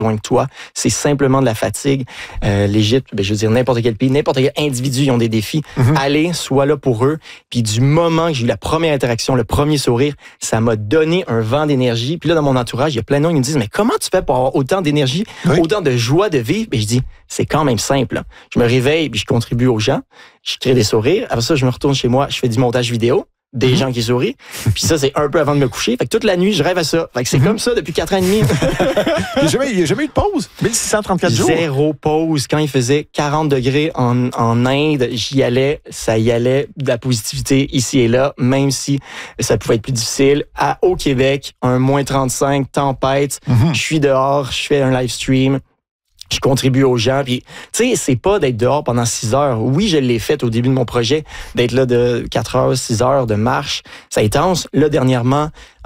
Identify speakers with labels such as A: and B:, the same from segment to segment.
A: loin de toi. C'est simplement de la fatigue. L'Égypte, je veux dire, n'importe quel pays, n'importe quel individu, ils ont des défis. Allez, sois là pour eux. Puis du moment que j'ai eu la première interaction, le premier sourire, ça m'a donné un vent d'énergie. Puis là, dans mon entourage, il y a plein de gens qui me disent, mais comment tu fais pour avoir autant d'énergie, autant de joie de vivre? Et je dis, c'est quand même simple. Là. Je me réveille, puis je contribue aux gens. Je crée des sourires. Après ça, je me retourne chez moi, je fais du montage vidéo. Des gens qui sourient. Puis ça, c'est un peu avant de me coucher. Fait que toute la nuit, je rêve à ça. Fait que c'est comme ça depuis 4 ans et demi.
B: Il n'y a jamais eu de pause? 1634 jours?
A: Zéro pause. Quand il faisait 40 degrés en Inde, j'y allais, ça y allait, de la positivité ici et là, même si ça pouvait être plus difficile. Au Québec, un moins 35, tempête, je suis dehors, je fais un live stream. Je contribue aux gens. Puis, tu sais, c'est pas d'être dehors pendant 6 heures. Oui, je l'ai fait au début de mon projet, d'être là de 4 heures, 6 heures de marche. Ça intense. Là, dernièrement,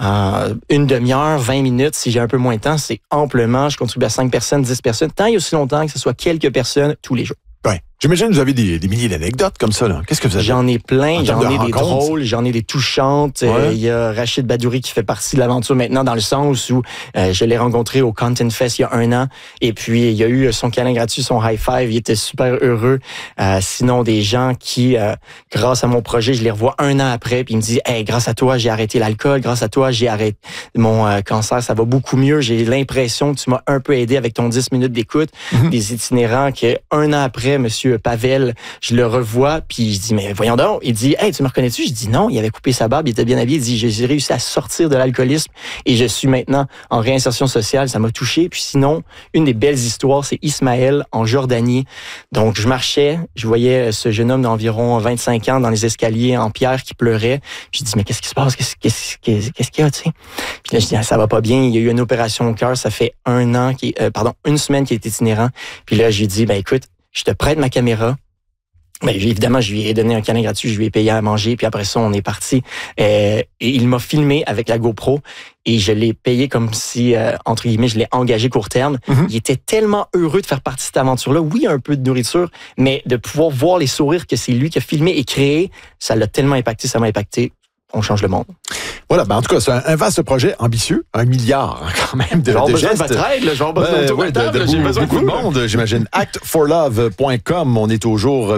A: une demi-heure, 20 minutes, si j'ai un peu moins de temps, c'est amplement. Je contribue à 5 personnes, 10 personnes, tant et aussi longtemps que ce soit quelques personnes tous les jours.
B: Ouais. J'imagine que vous avez des milliers d'anecdotes comme ça. Là. Qu'est-ce que vous avez?
A: J'en ai plein. J'en ai des drôles, j'en ai des touchantes. Il y a Rachid Badouri qui fait partie de l'aventure maintenant dans le sens où je l'ai rencontré au Content Fest il y a 1 an. Et puis, il y a eu son câlin gratuit, son high five. Il était super heureux. Sinon, des gens qui, grâce à mon projet, je les revois 1 an après. Puis ils me disent, hey, grâce à toi, j'ai arrêté l'alcool. Grâce à toi, j'ai arrêté mon cancer. Ça va beaucoup mieux. J'ai l'impression que tu m'as un peu aidé avec ton 10 minutes d'écoute. Des itinérants que 1 an après, Monsieur Pavel, je le revois, puis je dis, mais voyons donc. Il dit, hey, tu me reconnais-tu? Je dis, non, il avait coupé sa barbe, il était bien habillé. Il dit, j'ai réussi à sortir de l'alcoolisme et je suis maintenant en réinsertion sociale. Ça m'a touché. Puis sinon, une des belles histoires, c'est Ismaël en Jordanie. Donc, je marchais, je voyais ce jeune homme d'environ 25 ans dans les escaliers en pierre qui pleurait. Je dis, mais qu'est-ce qui se passe? Qu'est-ce qu'il y a, tu sais? Puis là, je dis, ça va pas bien. Il y a eu une opération au cœur. Ça fait 1 an, 1 semaine qu'il est itinérant. Puis là, je lui dis, ben écoute, je te prête ma caméra. Ben, évidemment, je lui ai donné un câlin gratuit, je lui ai payé à manger, puis après ça, on est parti. Et il m'a filmé avec la GoPro et je l'ai payé comme si, entre guillemets, je l'ai engagé court terme. Il était tellement heureux de faire partie de cette aventure-là. Oui, un peu de nourriture, mais de pouvoir voir les sourires que c'est lui qui a filmé et créé, ça l'a tellement impacté, ça m'a impacté. On change le monde.
B: Voilà, en tout cas, c'est un vaste projet ambitieux, 1 milliard quand même de gestes.
A: De votre aide, genre
B: beaucoup de monde, j'imagine. actforlove.com, on est au jour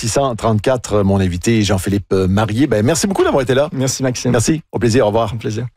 B: 1634. Mon invité, Jean-Philippe Marié. Merci beaucoup d'avoir été là.
A: Merci, Maxime.
B: Merci, au plaisir, au revoir.
A: Au plaisir.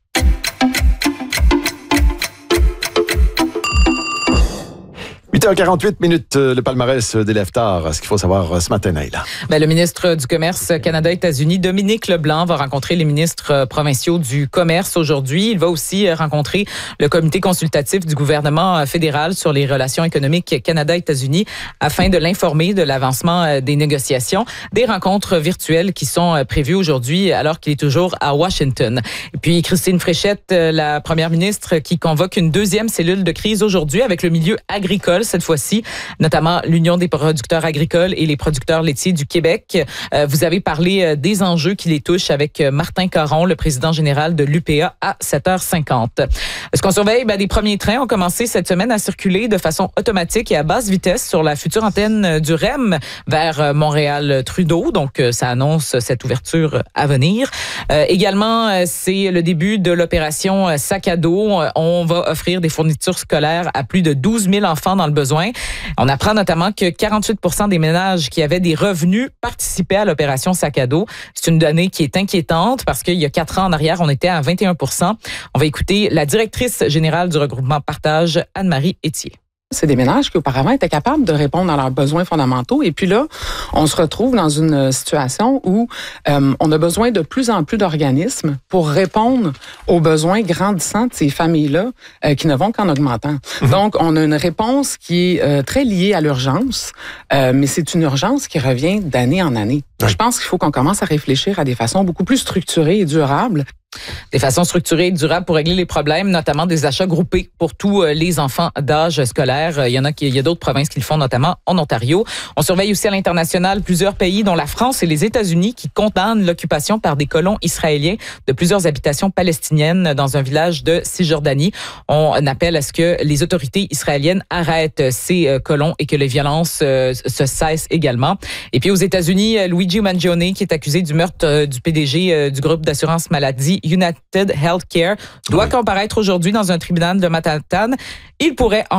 B: 8h48 minutes, le palmarès des leftards. Ce qu'il faut savoir ce matin, Naïla.
C: Le ministre du Commerce Canada-États-Unis, Dominique Leblanc, va rencontrer les ministres provinciaux du commerce aujourd'hui. Il va aussi rencontrer le comité consultatif du gouvernement fédéral sur les relations économiques Canada-États-Unis afin de l'informer de l'avancement des négociations. Des rencontres virtuelles qui sont prévues aujourd'hui alors qu'il est toujours à Washington. Et puis Christine Fréchette, la première ministre, qui convoque une 2e cellule de crise aujourd'hui avec le milieu agricole cette fois-ci, notamment l'Union des producteurs agricoles et les producteurs laitiers du Québec. Vous avez parlé des enjeux qui les touchent avec Martin Caron, le président général de l'UPA, à 7h50. Ce qu'on surveille, des premiers trains ont commencé cette semaine à circuler de façon automatique et à basse vitesse sur la future antenne du REM vers Montréal-Trudeau. Donc, ça annonce cette ouverture à venir. Également, c'est le début de l'opération Sac à dos. On va offrir des fournitures scolaires à plus de 12 000 enfants dans le besoin. On apprend notamment que 48% des ménages qui avaient des revenus participaient à l'opération Sac à dos. C'est une donnée qui est inquiétante parce qu'il y a 4 ans en arrière, on était à 21%. On va écouter la directrice générale du regroupement Partage, Anne-Marie Etier.
D: C'est des ménages qui auparavant étaient capables de répondre à leurs besoins fondamentaux. Et puis là, on se retrouve dans une situation où on a besoin de plus en plus d'organismes pour répondre aux besoins grandissants de ces familles-là qui ne vont qu'en augmentant. Donc, on a une réponse qui est très liée à l'urgence, mais c'est une urgence qui revient d'année en année. Je pense qu'il faut qu'on commence à réfléchir à des façons beaucoup plus structurées et durables.
C: Des façons structurées et durables pour régler les problèmes, notamment des achats groupés pour tous les enfants d'âge scolaire. Il y a d'autres provinces qui le font, notamment en Ontario. On surveille aussi à l'international plusieurs pays, dont la France et les États-Unis, qui condamnent l'occupation par des colons israéliens de plusieurs habitations palestiniennes dans un village de Cisjordanie. On appelle à ce que les autorités israéliennes arrêtent ces colons et que les violences se cessent également. Et puis aux États-Unis, Luigi Mangione, qui est accusé du meurtre du PDG du groupe d'assurance maladie United Healthcare, doit comparaître aujourd'hui dans un tribunal de Manhattan. Il pourrait